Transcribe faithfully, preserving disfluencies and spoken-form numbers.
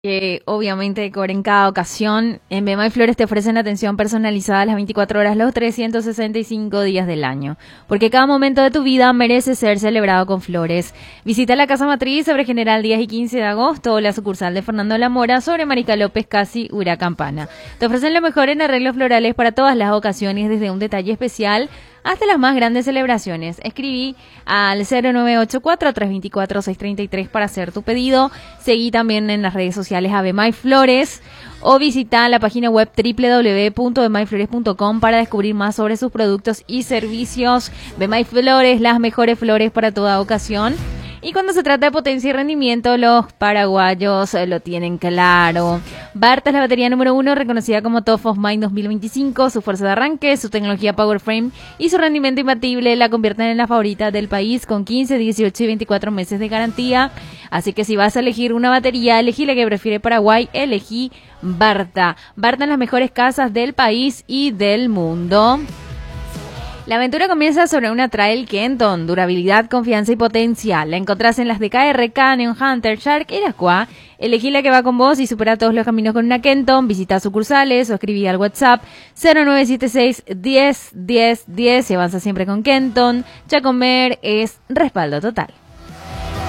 Que obviamente cobra en cada ocasión. En Bemay Flores te ofrecen atención personalizada a las veinticuatro horas, los trescientos sesenta y cinco días del año. Porque cada momento de tu vida merece ser celebrado con flores. Visita la Casa Matriz sobre General diez y quince de agosto o la sucursal de Fernando La Mora sobre Marica López, casi Ura Campana. Te ofrecen lo mejor en arreglos florales para todas las ocasiones, desde un detalle especial hasta las más grandes celebraciones. Escribí al cero nueve ocho cuatro, tres dos cuatro, seis tres tres para hacer tu pedido. Seguí también en las redes sociales a Bemay Flores o visita la página web doble u doble u doble u punto bemay flores punto com para descubrir más sobre sus productos y servicios. Bemay Flores, las mejores flores para toda ocasión. Y cuando se trata de potencia y rendimiento, los paraguayos lo tienen claro. Barta es la batería número uno, reconocida como Top of Mind dos mil veinticinco. Su fuerza de arranque, su tecnología Power Frame y su rendimiento imbatible la convierten en la favorita del país con quince, dieciocho y veinticuatro meses de garantía. Así que si vas a elegir una batería, elegí la que prefiere Paraguay, elegí Barta. Barta en las mejores casas del país y del mundo. La aventura comienza sobre una Trail Kenton, durabilidad, confianza y potencia. La encontrás en las de K R K, Neon Hunter, Shark y Aqua. Elegí la que va con vos y supera todos los caminos con una Kenton. Visita sucursales o escribí al WhatsApp cero nueve siete seis, diez, diez, diez. Se avanza siempre con Kenton. Ya comer es respaldo total.